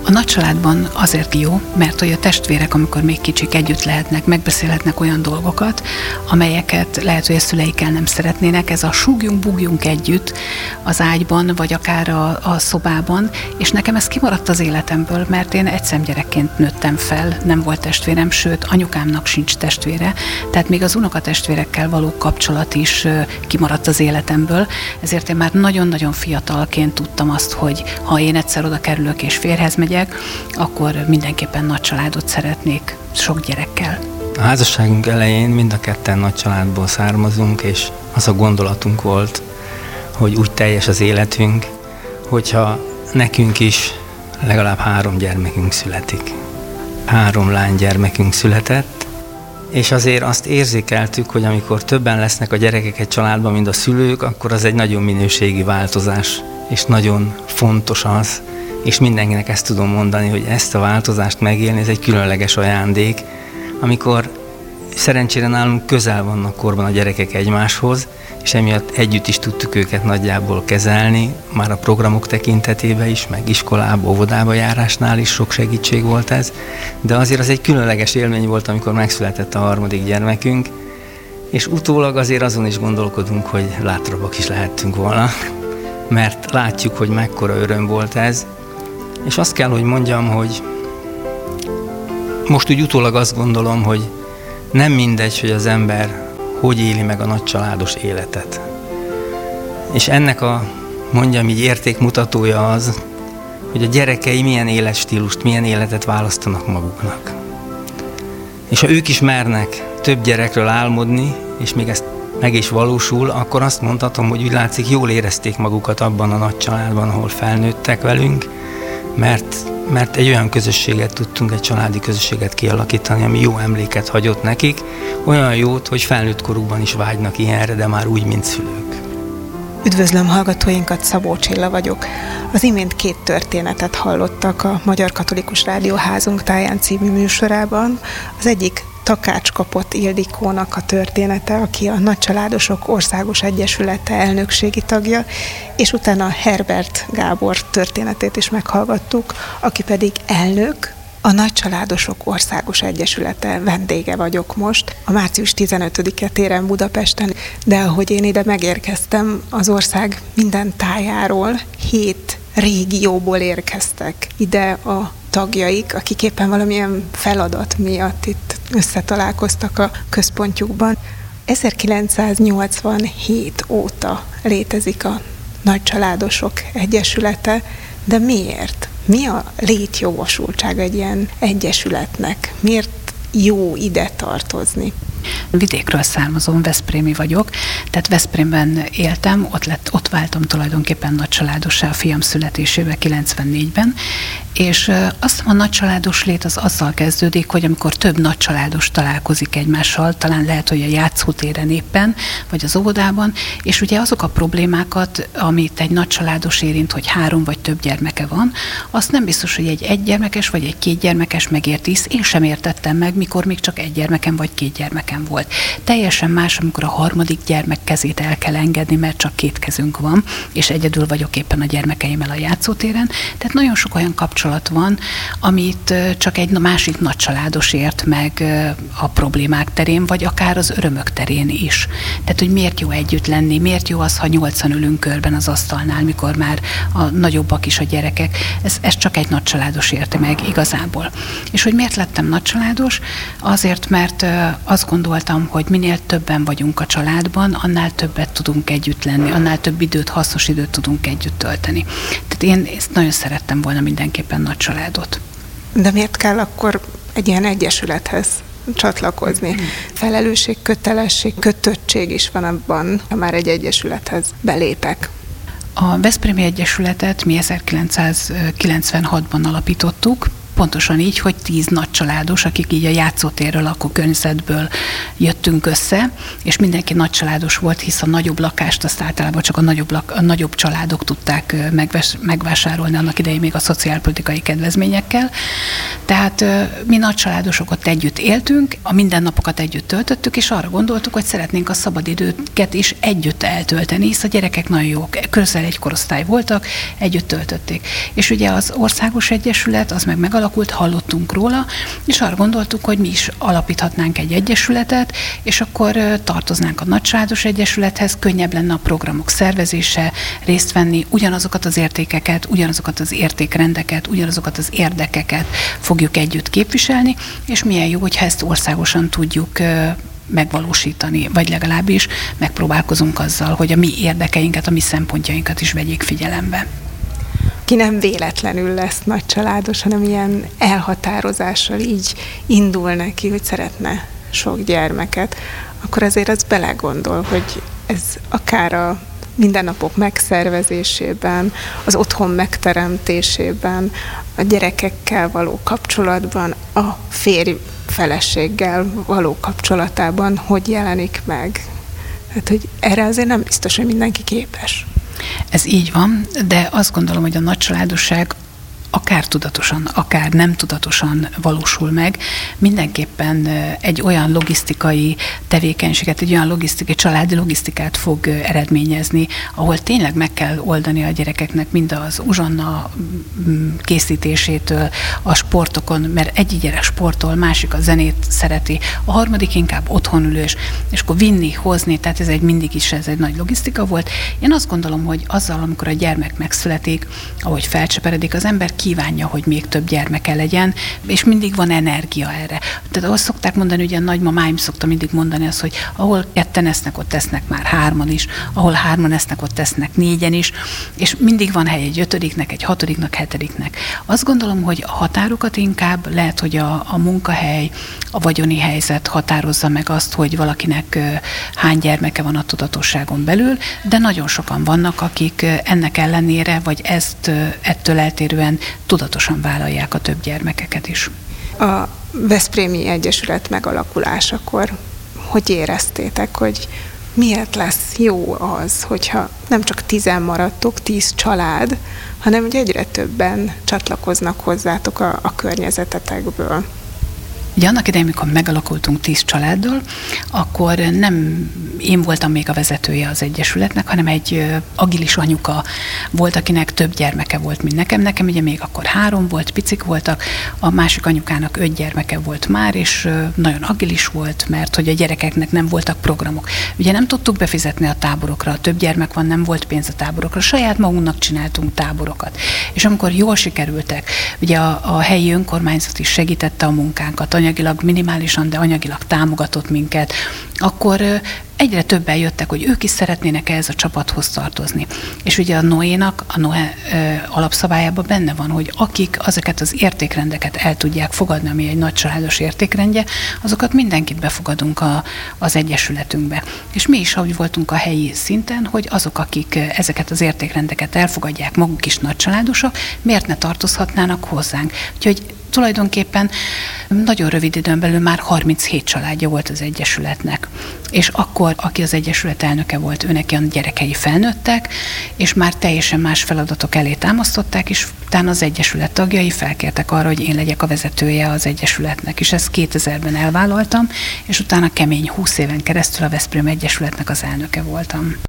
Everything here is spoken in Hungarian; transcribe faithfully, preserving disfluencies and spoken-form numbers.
A nagycsaládban azért jó, mert hogy a testvérek, amikor még kicsik, együtt lehetnek, megbeszélhetnek olyan dolgokat, amelyeket lehet, hogy a szüleikkel nem szeretnének. Ez a súgjunk, bugjunk együtt az ágyban, vagy akár a, a szobában, és nekem ez kimaradt az életemből, mert én egyszemgyerekként nőttem fel, nem volt testvérem, sőt, anyukámnak sincs testvére, tehát még az unokatestvérekkel való kapcsolat is kimaradt az életemből, ezért én már nagyon-nagyon fiatalként tudtam azt, hogy ha én egyszer oda kerülök és férjhez megyek, akkor mindenképpen nagy családot szeretnék, sok gyerekkel. A házasságunk elején mind a ketten nagy családból származunk, és az a gondolatunk volt, hogy úgy teljes az életünk, hogyha nekünk is legalább három gyermekünk születik. Három lánygyermekünk született, és azért azt érzékeltük, hogy amikor többen lesznek a gyerekek egy családban, mint a szülők, akkor az egy nagyon minőségi változás, és nagyon fontos az, és mindenkinek ezt tudom mondani, hogy ezt a változást megélni, ez egy különleges ajándék, amikor szerencsére nálunk közel vannak korban a gyerekek egymáshoz, és emiatt együtt is tudtuk őket nagyjából kezelni, már a programok tekintetében is, meg iskolába, óvodába járásnál is sok segítség volt ez, de azért az egy különleges élmény volt, amikor megszületett a harmadik gyermekünk, és utólag azért azon is gondolkodunk, hogy látrabbak is lehettünk volna, mert látjuk, hogy mekkora öröm volt ez, és azt kell, hogy mondjam, hogy most úgy utólag azt gondolom, hogy nem mindegy, hogy az ember hogy éli meg a nagycsaládos életet. És ennek a, mondjam így, értékmutatója az, hogy a gyerekei milyen életstílust, milyen életet választanak maguknak. És ha ők is mernek több gyerekről álmodni, és még ezt meg is valósul, akkor azt mondhatom, hogy úgy látszik, jól érezték magukat abban a nagy családban, ahol felnőttek velünk, mert, mert egy olyan közösséget tudtunk, egy családi közösséget kialakítani, ami jó emléket hagyott nekik, olyan jót, hogy felnőtt korukban is vágynak ilyenre, de már úgy, mint szülők. Üdvözlöm hallgatóinkat, Szabó Csilla vagyok. Az imént két történetet hallottak a Magyar Katolikus Rádió Házunk táján című műsorában. Az egyik Takács kapott Ildikónak a története, aki a Nagycsaládosok Országos Egyesülete elnökségi tagja, és utána Herbert Gábor történetét is meghallgattuk, aki pedig elnök, a Nagycsaládosok Országos Egyesülete vendége vagyok most. A március tizenötödike téren Budapesten, de ahogy én ide megérkeztem, az ország minden tájáról, hét régióból érkeztek ide a tagjaik, akik éppen valamilyen feladat miatt itt összetalálkoztak a központjukban. ezerkilencszáznyolcvanhét óta létezik a Nagycsaládosok Egyesülete, de miért? Mi a létjogosultság egy ilyen egyesületnek? Miért jó ide tartozni? Vidékről származom, veszprémi vagyok, tehát Veszprémben éltem, ott, lett, ott váltam tulajdonképpen nagycsaládossá a fiam születésével kilencvennégyben, és azt hiszem, a nagycsaládos lét az azzal kezdődik, hogy amikor több nagycsaládos találkozik egymással, talán lehet, hogy a játszótéren éppen, vagy az óvodában, és ugye azok a problémákat, amit egy nagycsaládos érint, hogy három vagy több gyermeke van, azt nem biztos, hogy egy egygyermekes vagy egy kétgyermekes megérti, én sem értettem meg, mikor még csak egy gyermekem vagy két gyermekem volt. Teljesen más, amikor a harmadik gyermek kezét el kell engedni, mert csak két kezünk van, és egyedül vagyok éppen a gyermekeimmel a játszótéren. Tehát nagyon sok olyan kapcsolat van, amit csak egy másik nagycsaládos ért meg a problémák terén, vagy akár az örömök terén is. Tehát, hogy miért jó együtt lenni, miért jó az, ha nyolcan ülünk körben az asztalnál, mikor már a nagyobbak is a gyerekek. Ez, ez csak egy nagycsaládos érte meg igazából. És hogy miért lettem nagycsaládos? Azért, mert azt gondoltam, hogy minél többen vagyunk a családban, annál többet tudunk együtt lenni, annál több időt, hasznos időt tudunk együtt tölteni. Tehát én ezt nagyon szerettem volna mindenképpen nagy családot. De miért kell akkor egy ilyen egyesülethez csatlakozni? Felelősség, kötelesség, kötöttség is van abban, ha már egy egyesülethez belépek. A Veszprémi Egyesületet mi ezerkilencszázkilencvenhatban alapítottuk, pontosan így, hogy tíz nagycsaládos, akik így a játszótérről, lakókörnyezetből jöttünk össze, és mindenki nagycsaládos volt, hisz a nagyobb lakást azt általában csak a nagyobb, lak- a nagyobb családok tudták megves- megvásárolni annak idején még a szociálpolitikai kedvezményekkel. Tehát mi nagycsaládosok ott együtt éltünk, a mindennapokat együtt töltöttük, és arra gondoltuk, hogy szeretnénk a szabadidőket is együtt eltölteni, hisz a gyerekek nagyon jók, közel egy korosztály voltak, együtt töltötték. És ugye az Országos Egyesület, az meg megalakult, hallottunk róla, és arra gondoltuk, hogy mi is alapíthatnánk egy egyesületet, és akkor tartoznánk a Nagycsaládos Egyesülethez, könnyebb lenne a programok szervezése, részt venni, ugyanazokat az értékeket, ugyanazokat az értékrendeket, ugyanazokat az érdekeket fogjuk együtt képviselni, és milyen jó, hogyha ezt országosan tudjuk megvalósítani, vagy legalábbis megpróbálkozunk azzal, hogy a mi érdekeinket, a mi szempontjainkat is vegyék figyelembe. Ki nem véletlenül lesz nagycsaládos, hanem ilyen elhatározással így indul neki, hogy szeretne sok gyermeket, akkor azért az belegondol, hogy ez akár a mindennapok megszervezésében, az otthon megteremtésében, a gyerekekkel való kapcsolatban, a férj feleséggel való kapcsolatában hogy jelenik meg. Hát, hogy erre azért nem biztos, hogy mindenki képes. Ez így van, de azt gondolom, hogy a nagycsaládosság akár tudatosan, akár nem tudatosan valósul meg, mindenképpen egy olyan logisztikai tevékenységet, egy olyan logisztikai, családi logisztikát fog eredményezni, ahol tényleg meg kell oldani a gyerekeknek mind az uzsonna készítésétől, a sportokon, mert egy gyerek sportol, másik a zenét szereti, a harmadik inkább otthonülős, és akkor vinni, hozni, tehát ez egy mindig is ez egy nagy logisztika volt. Én azt gondolom, hogy azzal, amikor a gyermek megszületik, ahogy felcseperedik, az ember kívánja, hogy még több gyermeke legyen, és mindig van energia erre. Tehát azt szokták mondani, ugye a nagymamáim szokta mindig mondani azt, hogy ahol ketten esznek, ott esznek már hárman is, ahol hárman esznek, ott esznek négyen is, és mindig van hely egy ötödiknek, egy hatodiknak, hetediknek. Azt gondolom, hogy a határokat inkább lehet, hogy a, a munkahely, a vagyoni helyzet határozza meg azt, hogy valakinek hány gyermeke van a tudatosságon belül, de nagyon sokan vannak, akik ennek ellenére, vagy ezt ettől eltérően tudatosan vállalják a több gyermekeket is. A Veszprémi Egyesület megalakulásakor hogy éreztétek, hogy miért lesz jó az, hogyha nem csak tízen maradtok, tíz család, hanem hogy egyre többen csatlakoznak hozzátok a, a környezetetekből? Ugye annak idején, amikor megalakultunk tíz családdal, akkor nem én voltam még a vezetője az Egyesületnek, hanem egy agilis anyuka volt, akinek több gyermeke volt, mint nekem. Nekem ugye még akkor három volt, picik voltak, a másik anyukának öt gyermeke volt már, és nagyon agilis volt, mert hogy a gyerekeknek nem voltak programok. Ugye nem tudtuk befizetni a táborokra, a több gyermek van, nem volt pénz a táborokra, saját magunknak csináltunk táborokat. És amikor jól sikerültek, ugye a, a helyi önkormányzat is segítette a munkánkat, anyagilag minimálisan, de anyagilag támogatott minket, akkor egyre többen jöttek, hogy ők is szeretnének ehhez a csapathoz tartozni. És ugye a Noénak, a Noé alapszabályában benne van, hogy akik ezeket az értékrendeket el tudják fogadni, ami egy nagycsaládos értékrendje, azokat mindenkit befogadunk a, az Egyesületünkbe. És mi is úgy voltunk a helyi szinten, hogy azok, akik ezeket az értékrendeket elfogadják, maguk is nagycsaládosak, miért ne tartozhatnának hozzánk. Úgyhogy tulajdonképpen nagyon rövid időn belül már harminchét családja volt az Egyesületnek. És akkor, aki az Egyesület elnöke volt, őnek a gyerekei felnőttek, és már teljesen más feladatok elé támasztották, és utána az Egyesület tagjai felkértek arra, hogy én legyek a vezetője az Egyesületnek. És ezt kétezerben elvállaltam, és utána kemény húsz éven keresztül a Veszprém Egyesületnek az elnöke voltam.